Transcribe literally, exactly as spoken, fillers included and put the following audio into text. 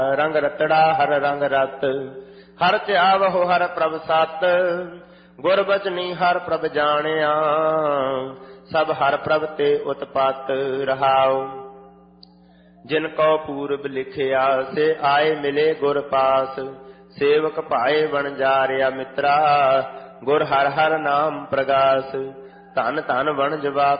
ਰੰਗ ਰਤੜਾ ਹਰ ਰੰਗ ਰਤ, ਹਰ ਧਿਆਵਹੁ ਹਰ ਪ੍ਰਭ ਸਤ। ਗੁਰ ਬਚਨੀ ਹਰ ਪ੍ਰਭ ਜਾਣਿਆ, ਸਭ ਹਰ ਪ੍ਰਭ ਤੇ ਉਤਪਤ। ਰਹਾਉ ਜਿਨ ਕੋ ਪੂਰਬ ਲਿਖਿਆ, ਸੇ ਆਏ ਮਿਲੇ ਗੁਰ ਪਾਸ। ਸੇਵਕ ਭਾਏ ਵਣਜਾਰਿਆ ਮਿੱਤਰਾ, ਗੁਰ ਹਰ ਹਰ ਨਾਮ ਪ੍ਰਗਾਸ। ਧਨ ਧਨ ਵਣਜਵਾ